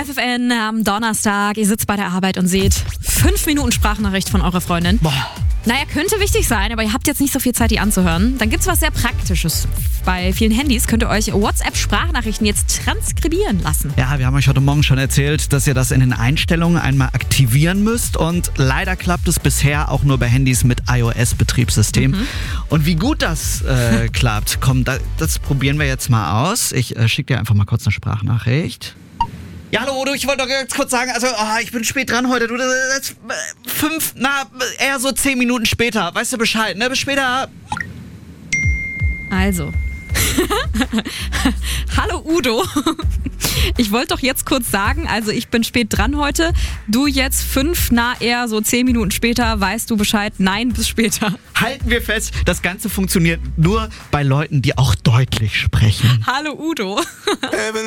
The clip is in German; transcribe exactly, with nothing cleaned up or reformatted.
F F N am Donnerstag. Ihr sitzt bei der Arbeit und seht fünf Minuten Sprachnachricht von eurer Freundin. Boah. Naja, könnte wichtig sein, aber ihr habt jetzt nicht so viel Zeit, die anzuhören. Dann gibt's was sehr Praktisches. Bei vielen Handys könnt ihr euch WhatsApp-Sprachnachrichten jetzt transkribieren lassen. Ja, wir haben euch heute Morgen schon erzählt, dass ihr das in den Einstellungen einmal aktivieren müsst. Und leider klappt es bisher auch nur bei Handys mit iOS-Betriebssystem. Mhm. Und wie gut das äh, klappt, komm, das, das probieren wir jetzt mal aus. Ich äh, schicke dir einfach mal kurz eine Sprachnachricht. Ja, hallo Udo, ich wollte doch ganz kurz sagen, also oh, ich bin spät dran heute. Du, das ist fünf, na, eher so zehn Minuten später. Weißt du Bescheid, ne? Bis später. Also. Hallo Udo. Ich wollte doch jetzt kurz sagen, also ich bin spät dran heute. Du jetzt fünf, na eher so zehn Minuten später, weißt du Bescheid? Nein, bis später. Halten wir fest, das Ganze funktioniert nur bei Leuten, die auch deutlich sprechen. Hallo Udo.